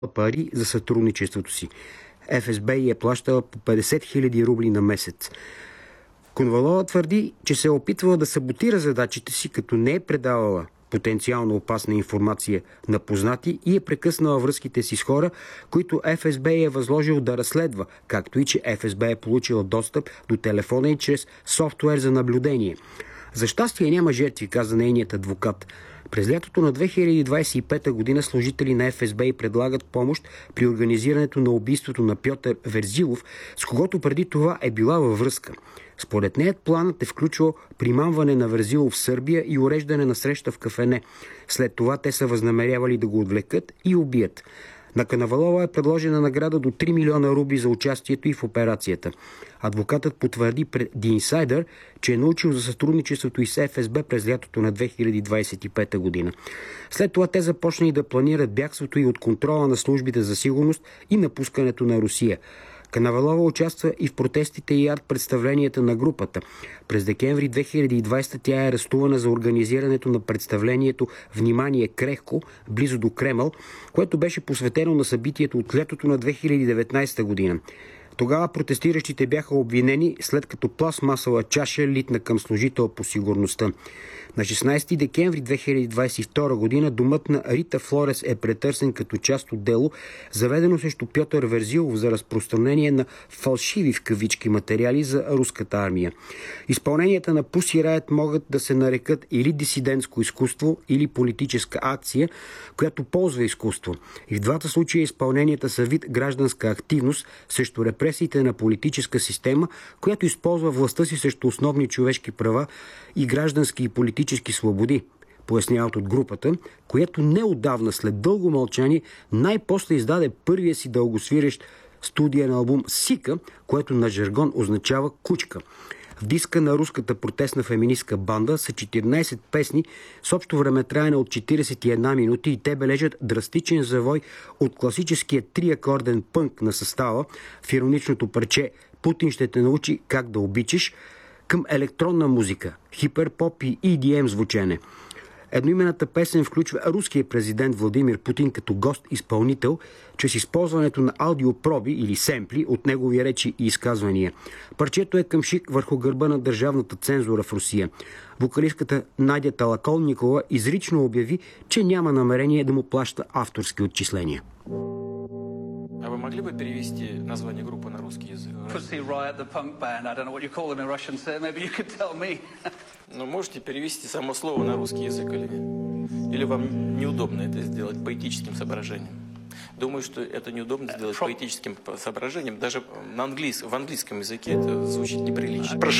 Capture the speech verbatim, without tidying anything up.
пари за сътрудничеството си. Еф Ес Бе е плащала по петдесет хиляди рубли на месец. Конвалова твърди, че се е опитвала да саботира задачите си, като не е предавала потенциално опасна информация на познати и е прекъснала връзките си с хора, които Еф Ес Бе е възложил да разследва, както и че Еф Ес Бе е получила достъп до телефона и чрез софтуер за наблюдение. За щастие няма жертви, каза нейният адвокат. През лятото на две хиляди двадесет и пета година служители на Еф Ес Бе предлагат помощ при организирането на убийството на Пьотър Верзилов, с когото преди това е била във връзка. Според нея планът е включвал примамване на Верзилов в Сърбия и уреждане на среща в кафене. След това те са възнамерявали да го отвлекат и убият. На Коновалова е предложена награда до три милиона рубли за участието и в операцията. Адвокатът потвърди пред The Insider, че е научил за сътрудничеството и с Еф Ес Бе през лятото на две хиляди двадесет и пета година. След това те започнали да планират бягството и от контрола на службите за сигурност и напускането на Русия. Коновалова участва и в протестите и арт-представленията на групата. През декември две хиляди и двадесета тя е арестувана за организирането на представлението «Внимание, крехко», близо до Кремъл, което беше посветено на събитието от лятото на две хиляди и деветнадесета година. Тогава протестиращите бяха обвинени, след като пластмасова чаша литна към служител по сигурността. На шестнадесети декември две хиляди двадесет и втора година домът на Рита Флорес е претърсен като част от дело, заведено срещу Пьотър Верзилов за разпространение на фалшиви в кавички материали за руската армия. Изпълненията на Pussy Riot могат да се нарекат или дисидентско изкуство, или политическа акция, която ползва изкуство. И в двата случая изпълненията са вид гражданска активност срещу репресиите на политическа система, която използва властта си срещу основни човешки права и граждански и политически свободи, поясняват от групата, която неотдавна след дълго мълчание най-после издаде първия си дългосвирещ студиен албум «Сика», което на жаргон означава кучка. В диска на руската протестна феминистка банда са четиринадесет песни с общо времетраене от четиридесет и една минути и те бележат драстичен завой от класическия триакорден пънк на състава в ироничното парче «Путин ще те научи как да обичаш» към електронна музика, хиперпоп и И Ди Ем звучене. Едноименната песен включва руския президент Владимир Путин като гост-изпълнител, чрез използването на аудиопроби или семпли от негови речи и изказвания. Парчето е къмшик върху гърба на държавната цензура в Русия. Вокалистката Надя Талаколникова изрично обяви, че няма намерение да му плаща авторски отчисления. А вы могли бы перевести название группы на русский язык? Pussy Riot, the punk band. I don't know what you call them in Russian, sir. Maybe you could tell me. Ну, можете перевести само слово на русский язык или нет? Или вам неудобно это сделать поэтическим соображением? Думаю, что это неудобно сделать поэтическим соображением. Даже на английском, в английском языке это звучит неприлично.